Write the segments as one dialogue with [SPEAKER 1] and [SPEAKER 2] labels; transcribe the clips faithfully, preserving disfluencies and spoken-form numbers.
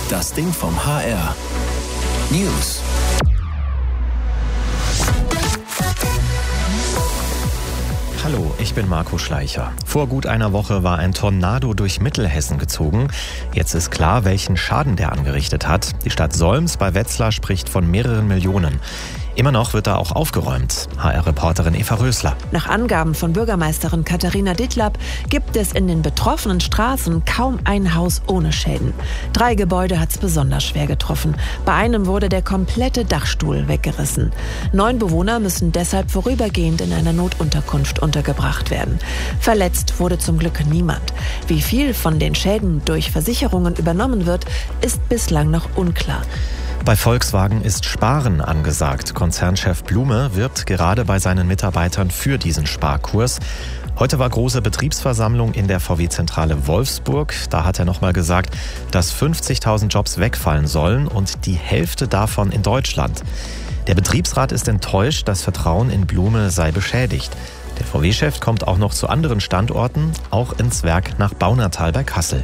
[SPEAKER 1] Das Ding vom H R. News.
[SPEAKER 2] Hallo, ich bin Marco Schleicher. Vor gut einer Woche war ein Tornado durch Mittelhessen gezogen. Jetzt ist klar, welchen Schaden der angerichtet hat. Die Stadt Solms bei Wetzlar spricht von mehreren Millionen. Immer noch wird da auch aufgeräumt. H R-Reporterin Eva Rösler.
[SPEAKER 3] Nach Angaben von Bürgermeisterin Katharina Dittlab gibt es in den betroffenen Straßen kaum ein Haus ohne Schäden. Drei Gebäude hat es besonders schwer getroffen. Bei einem wurde der komplette Dachstuhl weggerissen. Neun Bewohner müssen deshalb vorübergehend in einer Notunterkunft untergebracht werden. Verletzt wurde zum Glück niemand. Wie viel von den Schäden durch Versicherungen übernommen wird, ist bislang noch unklar.
[SPEAKER 2] Bei Volkswagen ist Sparen angesagt. Konzernchef Blume wirbt gerade bei seinen Mitarbeitern für diesen Sparkurs. Heute war große Betriebsversammlung in der V W-Zentrale Wolfsburg. Da hat er nochmal gesagt, dass fünfzigtausend Jobs wegfallen sollen und die Hälfte davon in Deutschland. Der Betriebsrat ist enttäuscht, das Vertrauen in Blume sei beschädigt. Der V W-Chef kommt auch noch zu anderen Standorten, auch ins Werk nach Baunatal bei Kassel.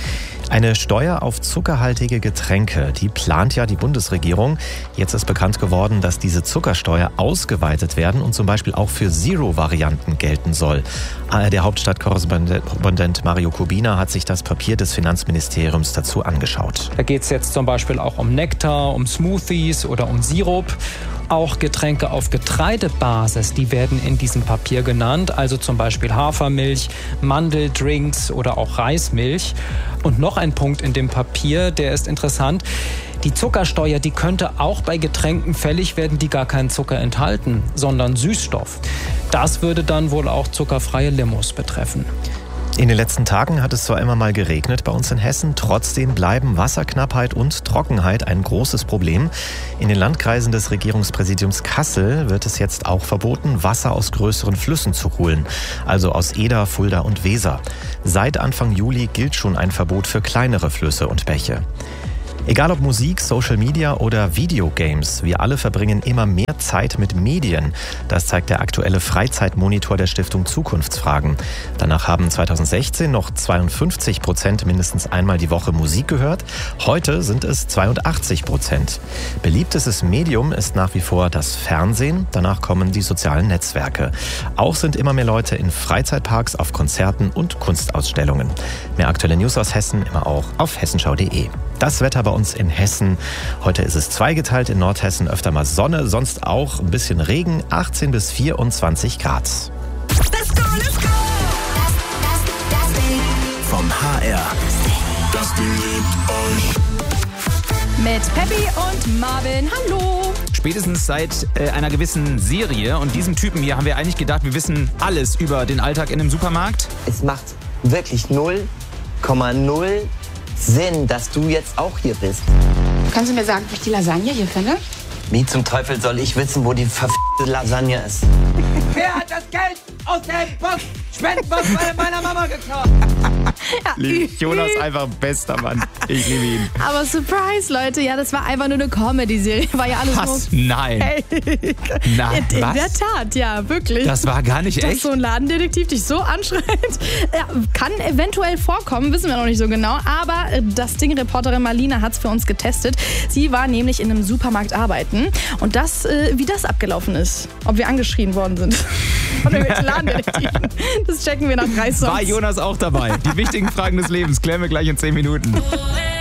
[SPEAKER 2] Eine Steuer auf zuckerhaltige Getränke, die plant ja die Bundesregierung. Jetzt ist bekannt geworden, dass diese Zuckersteuer ausgeweitet werden und zum Beispiel auch für Zero-Varianten gelten soll. A R D-Hauptstadtkorrespondent Mario Kubina hat sich das Papier des Finanzministeriums dazu angeschaut.
[SPEAKER 4] Da geht es jetzt zum Beispiel auch um Nektar, um Smoothies oder um Sirup. Auch Getränke auf Getreidebasis, die werden in diesem Papier genannt, also zum Beispiel Hafermilch, Mandeldrinks oder auch Reismilch. Und noch ein Punkt in dem Papier, der ist interessant. Die Zuckersteuer, die könnte auch bei Getränken fällig werden, die gar keinen Zucker enthalten, sondern Süßstoff. Das würde dann wohl auch zuckerfreie Limos betreffen.
[SPEAKER 2] In den letzten Tagen hat es zwar immer mal geregnet bei uns in Hessen, trotzdem bleiben Wasserknappheit und Trockenheit ein großes Problem. In den Landkreisen des Regierungspräsidiums Kassel wird es jetzt auch verboten, Wasser aus größeren Flüssen zu holen, also aus Eder, Fulda und Weser. Seit Anfang Juli gilt schon ein Verbot für kleinere Flüsse und Bäche. Egal ob Musik, Social Media oder Videogames, wir alle verbringen immer mehr Zeit mit Medien. Das zeigt der aktuelle Freizeitmonitor der Stiftung Zukunftsfragen. Danach haben zweitausendsechzehn noch zweiundfünfzig Prozent mindestens einmal die Woche Musik gehört. Heute sind es zweiundachtzig Prozent. Beliebtestes Medium ist nach wie vor das Fernsehen. Danach kommen die sozialen Netzwerke. Auch sind immer mehr Leute in Freizeitparks, auf Konzerten und Kunstausstellungen. Mehr aktuelle News aus Hessen immer auch auf hessenschau punkt de. Das Wetter bei uns in Hessen. Heute ist es zweigeteilt, in Nordhessen öfter mal Sonne, sonst auch ein bisschen Regen, achtzehn bis vierundzwanzig Grad.
[SPEAKER 1] Let's go, let's go! Das, das, das Ding vom H R. Das Ding liebt euch.
[SPEAKER 5] Mit Peppi und Marvin. Hallo!
[SPEAKER 6] Spätestens seit äh, einer gewissen Serie und diesem Typen hier haben wir eigentlich gedacht, wir wissen alles über den Alltag in einem Supermarkt.
[SPEAKER 7] Es macht wirklich null Komma null Sinn, dass du jetzt auch hier bist.
[SPEAKER 8] Kannst du mir sagen, wo ich die Lasagne hier finde?
[SPEAKER 7] Wie zum Teufel soll ich wissen, wo die verfickte Lasagne ist?
[SPEAKER 9] Wer hat das Geld aus dem Post Spendenbox bei meiner Mama geklaut?
[SPEAKER 6] Ja, Jonas einfach bester Mann. Ich liebe ihn.
[SPEAKER 5] Aber Surprise, Leute, ja, das war einfach nur eine Comedy-Serie. War ja alles
[SPEAKER 6] Was?
[SPEAKER 5] nur
[SPEAKER 6] Nein.
[SPEAKER 5] Fake.
[SPEAKER 6] Nein,
[SPEAKER 5] In, in
[SPEAKER 6] was?
[SPEAKER 5] der Tat, ja, wirklich.
[SPEAKER 6] Das war gar nicht
[SPEAKER 5] Dass
[SPEAKER 6] echt?
[SPEAKER 5] so ein Ladendetektiv dich so anschreit. Ja, kann eventuell vorkommen, wissen wir noch nicht so genau. Aber das Ding-Reporterin Marlina hat es für uns getestet. Sie war nämlich in einem Supermarkt arbeiten. Und das, äh, wie das abgelaufen ist. Ob wir angeschrien worden sind. Von irgendwelchen Ladendetektiven. Das checken wir nach drei Songs.
[SPEAKER 6] War Jonas auch dabei? Die wichtigen Fragen des Lebens klären wir gleich in zehn Minuten.